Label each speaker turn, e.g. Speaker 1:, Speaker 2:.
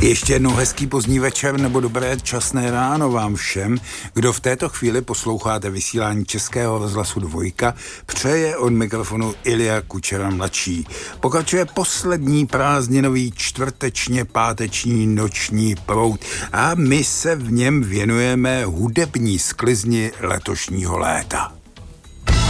Speaker 1: Ještě jednou hezký pozdní večer nebo dobré časné ráno vám všem, kdo v této chvíli posloucháte vysílání Českého rozhlasu Dvojka, přeje od mikrofonu Ilja Kučera mladší. Pokračuje poslední prázdninový čtvrtečně páteční noční proud a my se v něm věnujeme hudební sklizni letošního léta.